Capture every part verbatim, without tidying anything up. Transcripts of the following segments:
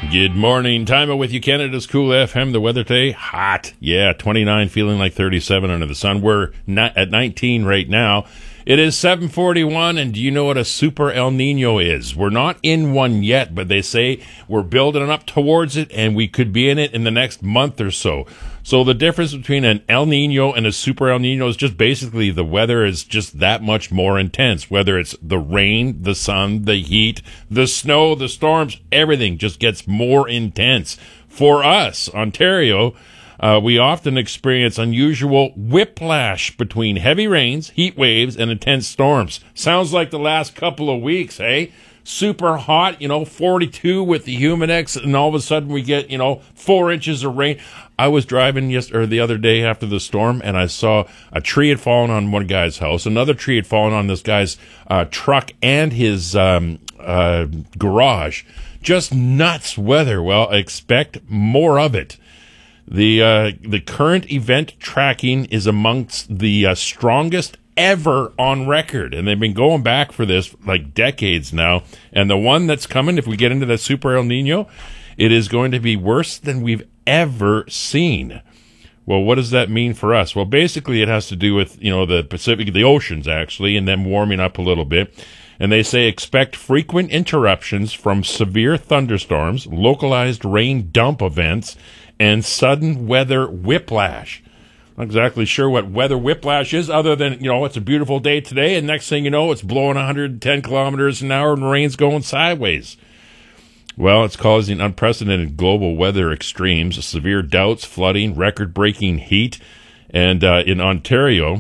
Good morning. Time with you, Canada's Cool F M. The weather today, hot. Yeah, twenty-nine, feeling like thirty-seven under the sun. We're not at nineteen right now. It is seven forty-one, and do you know what a super El Nino is? We're not in one yet, but they say we're building up towards it, and we could be in it in the next month or so. So the difference between an El Nino and a super El Nino is just basically the weather is just that much more intense. Whether it's the rain, the sun, the heat, the snow, the storms, everything just gets more intense. For us, Ontario, Uh, we often experience unusual whiplash between heavy rains, heat waves, and intense storms. Sounds like the last couple of weeks, eh? Super hot, you know, forty-two with the Humidex, and all of a sudden we get, you know, four inches of rain. I was driving yesterday, or the other day after the storm, and I saw a tree had fallen on one guy's house. Another tree had fallen on this guy's uh, truck and his um, uh, garage. Just nuts weather. Well, expect more of it. The uh, the current event tracking is amongst the uh, strongest ever on record, and they've been going back for this like decades now. And the one that's coming, if we get into the Super El Nino, it is going to be worse than we've ever seen. Well, what does that mean for us? Well, basically, it has to do with, you know, the Pacific, the oceans actually, and them warming up a little bit. And they say expect frequent interruptions from severe thunderstorms, localized rain dump events, and sudden weather whiplash. Not exactly sure what weather whiplash is, other than, you know, it's a beautiful day today, and next thing you know, it's blowing one hundred ten kilometers an hour and the rain's going sideways. Well, it's causing unprecedented global weather extremes, severe droughts, flooding, record-breaking heat, and uh, in Ontario,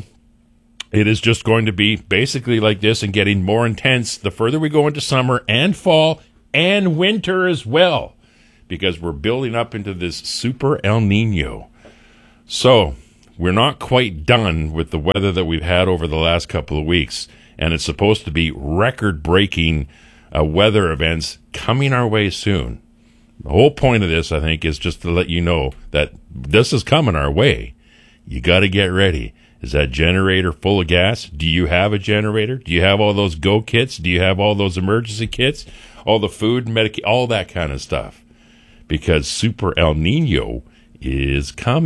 it is just going to be basically like this and getting more intense the further we go into summer and fall and winter as well, because we're building up into this super El Nino. So we're not quite done with the weather that we've had over the last couple of weeks, and it's supposed to be record-breaking uh, weather events coming our way soon. The whole point of this, I think, is just to let you know that this is coming our way. You got to get ready. Is that generator full of gas? Do you have a generator? Do you have all those go kits? Do you have all those emergency kits? All the food, medic, all that kind of stuff. Because Super El Nino is coming.